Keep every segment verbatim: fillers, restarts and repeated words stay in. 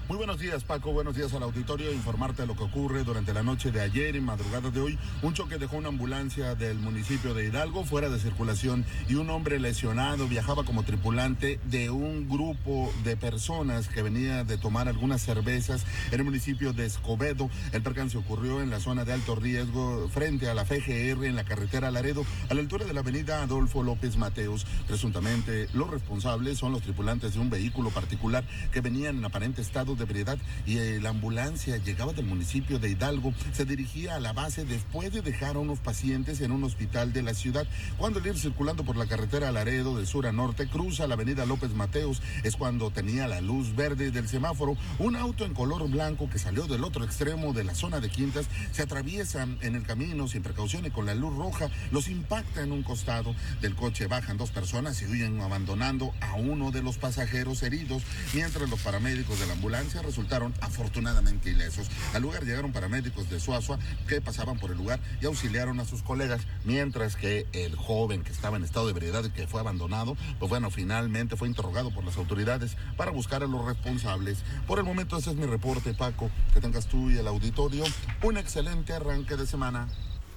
Muy buenos días, Paco, buenos días al auditorio. Informarte de lo que ocurre durante la noche de ayer y madrugada de hoy. Un choque dejó una ambulancia del municipio de Hidalgo fuera de circulación y un hombre lesionado viajaba como tripulante de un grupo de personas que venía de tomar algunas cervezas en el municipio de Escobedo. El percance ocurrió en la zona de alto riesgo frente a la F G R en la carretera Laredo, a la altura de la avenida Adolfo López Mateos. Presuntamente, los responsables son los tripulantes de un vehículo particular que venían en aparente estado de ebriedad y eh, la ambulancia llegaba del municipio de Hidalgo, se dirigía a la base después de dejar a unos pacientes en un hospital de la ciudad. Cuando al ir circulando por la carretera Laredo de sur a norte, cruza la avenida López Mateos, es cuando tenía la luz verde del semáforo. Un auto en color blanco que salió del otro extremo de la zona de Quintas se atraviesa en el camino sin precaución y con la luz roja los impacta en un costado del coche. Bajan dos personas y huyen abandonando a uno de los pasajeros heridos, mientras los paramédicos de la ambulancia resultaron afortunadamente ilesos. Al lugar llegaron paramédicos de Suazua que pasaban por el lugar y auxiliaron a sus colegas, mientras que el joven que estaba en estado de ebriedad y que fue abandonado, pues bueno, finalmente fue interrogado por las autoridades para buscar a los responsables. Por el momento ese es mi reporte, Paco. Que tengas tú y el auditorio un excelente arranque de semana.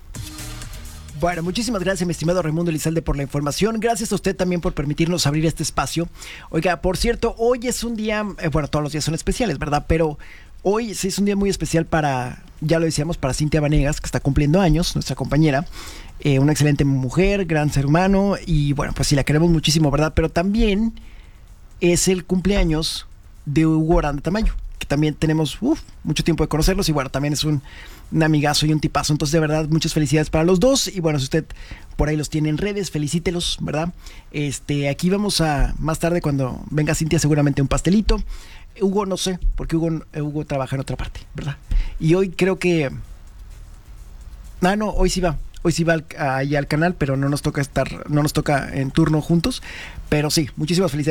Bueno, muchísimas gracias, mi estimado Raimundo Elizalde, por la información. Gracias a usted también por permitirnos abrir este espacio. Oiga, por cierto, hoy es un día, eh, bueno, todos los días son especiales, ¿verdad? Pero hoy sí es un día muy especial para, ya lo decíamos, para Cintia Vanegas, que está cumpliendo años, nuestra compañera. Eh, una excelente mujer, gran ser humano, y bueno, pues sí, la queremos muchísimo, ¿verdad? Pero también es el cumpleaños de Hugo Aranda Tamayo, que también tenemos uf, mucho tiempo de conocerlos, y bueno, también es un, un amigazo y un tipazo. Entonces, de verdad, muchas felicidades para los dos. Y bueno, si usted por ahí los tiene en redes, felicítelos, ¿verdad? Este, aquí vamos a, más tarde, cuando venga Cintia, seguramente un pastelito. Hugo, no sé, porque Hugo, Hugo trabaja en otra parte, ¿verdad? Y hoy creo que... Ah, no, hoy sí va. Hoy sí va al, ahí al canal, pero no nos toca estar, no nos toca en turno juntos. Pero sí, muchísimas felicidades.